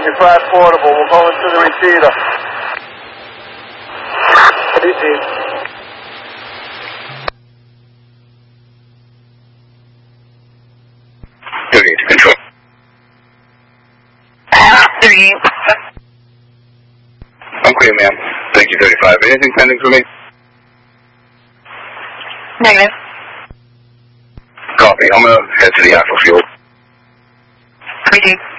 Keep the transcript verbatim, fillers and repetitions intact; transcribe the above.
seventy-five portable. We're going to the repeater. Repeat. thirty-eight to control. Three. I'm clear, ma'am. Thank you, thirty-five. Anything pending for me? Negative. Copy. I'm going to head to the Aqua Fuel. Repeat.